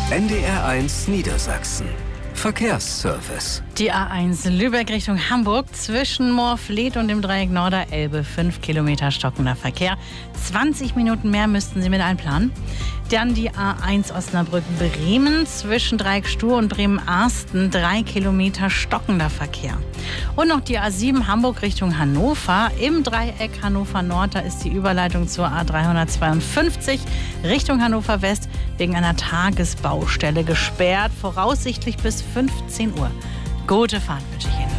NDR1 Niedersachsen. Verkehrsservice. Die A1 Lübeck Richtung Hamburg zwischen Moorfleet und dem Dreieck Norderelbe. 5 Kilometer stockender Verkehr. 20 Minuten mehr müssten Sie mit einplanen. Dann die A1 Osnabrück-Bremen zwischen Dreieck Stur und Bremen-Arsten. 3 Kilometer stockender Verkehr. Und noch die A7 Hamburg Richtung Hannover. Im Dreieck Hannover Nord, da ist die Überleitung zur A352 Richtung Hannover West wegen einer Tagesbaustelle gesperrt. Voraussichtlich bis 15 Uhr. Gute Fahrt wünsche ich Ihnen.